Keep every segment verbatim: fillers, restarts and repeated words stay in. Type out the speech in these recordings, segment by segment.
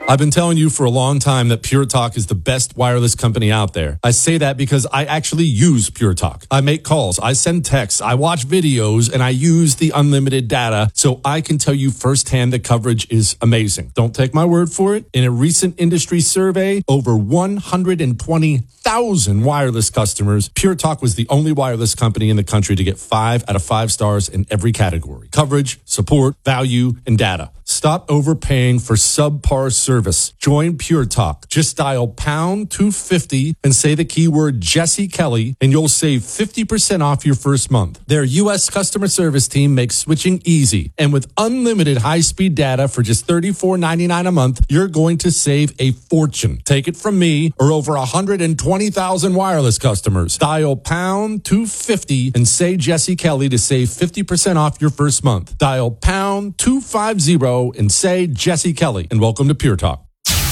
I've been telling you for a long time that Pure Talk is the best wireless company out there. I say that because I actually use Pure Talk. I make calls, I send texts, I watch videos, and I use the unlimited data, so I can tell you firsthand the coverage is amazing. Don't take my word for it. In a recent industry survey, over one hundred twenty thousand wireless customers, Pure Talk was the only wireless company in the country to get five out of five stars in every category: coverage, support, value, and data. Stop overpaying for subpar service. Join Pure Talk. Just dial pound two fifty and say the keyword Jesse Kelly, and you'll save fifty percent off your first month. Their U S customer service team makes switching easy. And with unlimited high-speed data for just thirty-four ninety-nine a month, you're going to save a fortune. Take it from me or over one hundred twenty thousand wireless customers. Dial pound two fifty and say Jesse Kelly to save fifty percent off your first month. Dial pound two fifty and say Jesse Kelly, and welcome to Pure Talk.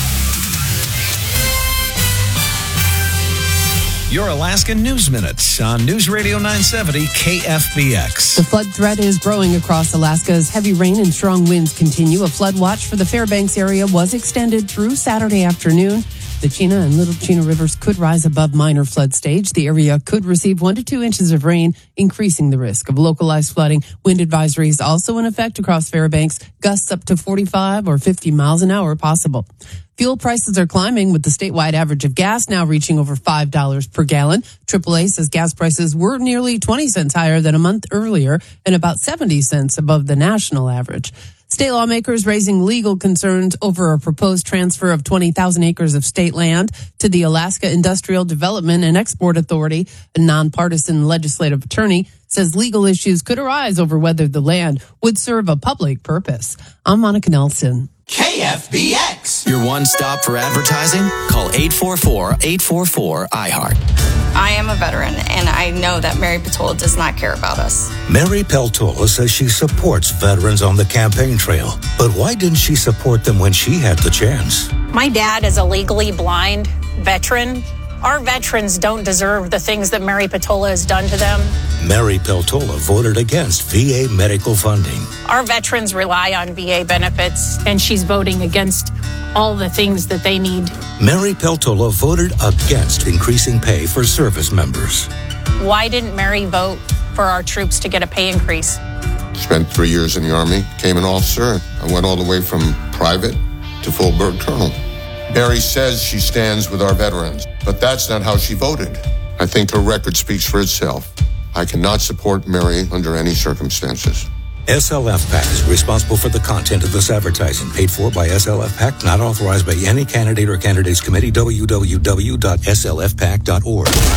Your Alaska News Minutes on News Radio nine seventy K F B X. The flood threat is growing across Alaska as heavy rain and strong winds continue. A flood watch for the Fairbanks area was extended through Saturday afternoon. The Chena and Little Chena rivers could rise above minor flood stage. The area could receive one to two inches of rain, increasing the risk of localized flooding. Wind advisories also in effect across Fairbanks. Gusts up to forty-five or fifty miles an hour possible. Fuel prices are climbing, with the statewide average of gas now reaching over five dollars per gallon. triple A says gas prices were nearly twenty cents higher than a month earlier and about seventy cents above the national average. State lawmakers raising legal concerns over a proposed transfer of twenty thousand acres of state land to the Alaska Industrial Development and Export Authority. A nonpartisan legislative attorney says legal issues could arise over whether the land would serve a public purpose. I'm Monica Nelson. K F B X. Your one stop for advertising? Call eight four four, eight four four, I heart. I am a veteran, and I know that Mary Peltola does not care about us. Mary Peltola says she supports veterans on the campaign trail. But why didn't she support them when she had the chance? My dad is a legally blind veteran. Our veterans don't deserve the things that Mary Peltola has done to them. Mary Peltola voted against V A medical funding. Our veterans rely on V A benefits, and she's voting against all the things that they need. Mary Peltola voted against increasing pay for service members. Why didn't Mary vote for our troops to get a pay increase? Spent three years in the Army, became an officer. I went all the way from private to full-bird colonel. Mary says she stands with our veterans, but that's not how she voted. I think her record speaks for itself. I cannot support Mary under any circumstances. S L F PAC is responsible for the content of this advertising, paid for by S L F PAC, not authorized by any candidate or candidates committee. w w w dot s l f pac dot org.